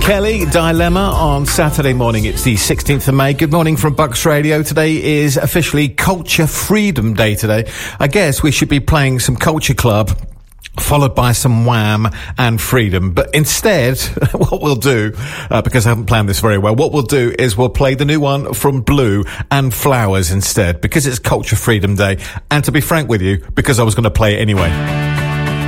Kelly, Dilemma on Saturday morning. It's the 16th of May. Good morning from Bucks Radio. Today is officially Culture Freedom Day today. I guess we should be playing some Culture Club, followed by some Wham and Freedom. But instead, what we'll do, because I haven't planned this very well, what we'll do is we'll play the new one from Blue and Flowers instead, because it's Culture Freedom Day. And to be frank with you, because I was going to play it anyway.